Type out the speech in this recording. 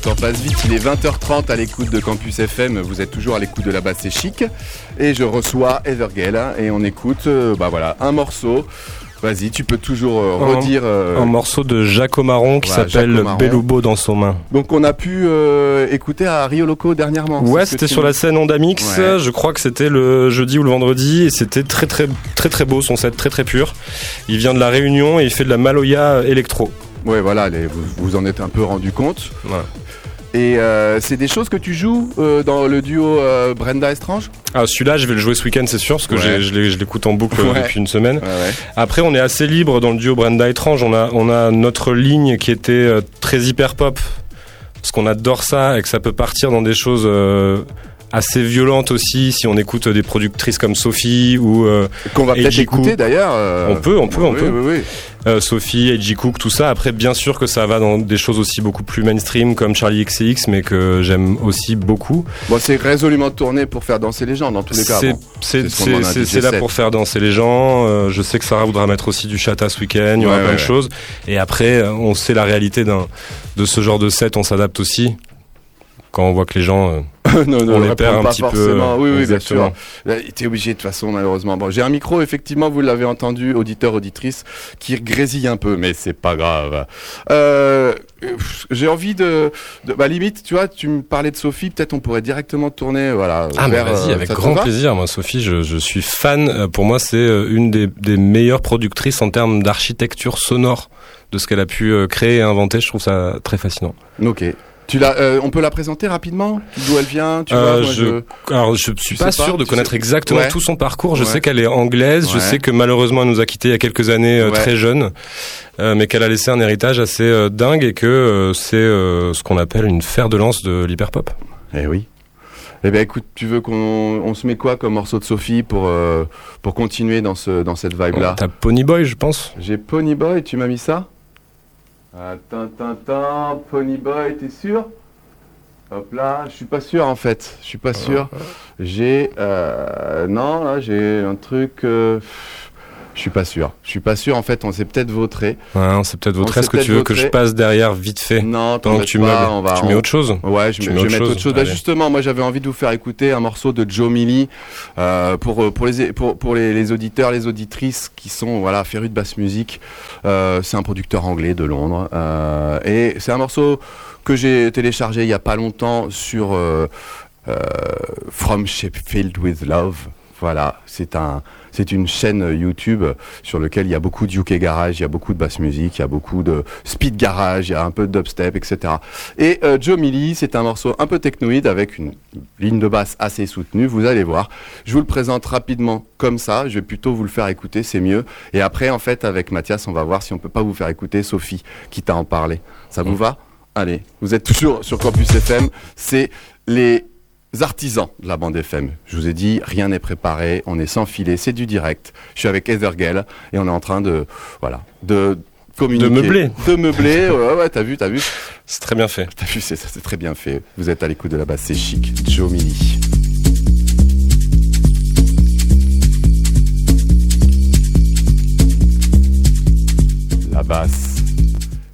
temps passe vite, il est 20h30 à l'écoute de Campus FM, vous êtes toujours à l'écoute de La Basse c'est chic. Et je reçois Evergale et on écoute un morceau. Vas-y, tu peux toujours redire... Un morceau de Jacques Omaron qui s'appelle Beloubo dans son main. Donc on a pu écouter à Rio Loco dernièrement. Ouais, c'était sur la scène Ondamix, je crois que c'était le jeudi ou le vendredi, et c'était très très très très beau, son set très très pur. Il vient de La Réunion et il fait de la Maloya électro. Ouais, voilà, vous en êtes un peu rendu compte. Ouais. Et c'est des choses que tu joues dans le duo Brenda Estrange ? Ah, celui-là, je vais le jouer ce week-end, c'est sûr, parce que je l'écoute en boucle depuis une semaine. Ouais. Après, on est assez libre dans le duo Brenda Estrange. On a notre ligne qui était très hyper pop, parce qu'on adore ça et que ça peut partir dans des choses assez violentes aussi, si on écoute des productrices comme Sophie ou qu'on va peut-être écouter d'ailleurs. On peut. Oui. Sophie, A.G. Cook, tout ça. Après, bien sûr que ça va dans des choses aussi beaucoup plus mainstream comme Charlie XCX, mais que j'aime aussi beaucoup. Bon, c'est résolument tourné pour faire danser les gens dans tous les cas. C'est là pour faire danser les gens. Je sais que Sarah voudra mettre aussi du chata ce week-end. Il y aura plein de choses. Et après, on sait la réalité de ce genre de set. On s'adapte aussi. Quand on voit que les gens on les perd un petit forcément. peu. Oui, bien sûr. T'es obligé de toute façon, malheureusement. Bon, j'ai un micro, effectivement, vous l'avez entendu, auditeur, auditrice, qui grésille un peu, mais c'est pas grave. J'ai envie limite, tu vois, tu me parlais de Sophie, peut-être on pourrait directement tourner, mais vas-y, avec grand plaisir. Moi, Sophie, je suis fan. Pour moi, c'est une des meilleures productrices en termes d'architecture sonore de ce qu'elle a pu créer et inventer. Je trouve ça très fascinant. Ok. On peut la présenter rapidement ? D'où elle vient ? Alors, je suis pas sûr de connaître exactement tout son parcours. Je sais qu'elle est anglaise. Je sais que malheureusement, elle nous a quittés il y a quelques années, très jeune, mais qu'elle a laissé un héritage assez dingue et que c'est ce qu'on appelle une fer de lance de l'hyperpop. Eh oui. Eh bien, écoute, tu veux qu'on se met quoi comme morceau de Sophie pour continuer dans cette vibe-là ? T'as Ponyboy, je pense. J'ai Ponyboy. Tu m'as mis ça ? Ponyboy, t'es sûr ? Hop là, je suis pas sûr en fait. Je suis pas sûr. J'ai non là, j'ai un truc. Je suis pas sûr. En fait, on s'est peut-être vautré. Ouais, on s'est peut-être vautré. Est-ce que tu veux que je passe derrière vite fait ? Non, pendant que tu meubles. Tu mets autre chose ? Ouais, je vais mettre autre chose. Justement, moi, j'avais envie de vous faire écouter un morceau de Joe Millie pour les auditeurs, les auditrices qui sont férus de basse musique. C'est un producteur anglais de Londres et c'est un morceau que j'ai téléchargé il y a pas longtemps sur From Sheffield with Love. Voilà, c'est une chaîne YouTube sur laquelle il y a beaucoup de UK Garage, il y a beaucoup de basse musique, il y a beaucoup de speed garage, il y a un peu de dubstep, etc. Et Joe Millie, c'est un morceau un peu technoïde avec une ligne de basse assez soutenue, vous allez voir. Je vous le présente rapidement comme ça, je vais plutôt vous le faire écouter, c'est mieux. Et après, en fait, avec Mathias, on va voir si on peut pas vous faire écouter Sophie, qui t'a en parlé. Ça vous va ? Allez, vous êtes toujours sur Campus FM, c'est les artisans de la bande FM. Je vous ai dit, rien n'est préparé, on est sans filet, c'est du direct. Je suis avec Evergale et on est en train de communiquer. De meubler, ouais, t'as vu. C'est très bien fait. T'as vu, c'est très bien fait. Vous êtes à l'écoute de La Basse, c'est chic. Joe Millie. La Basse.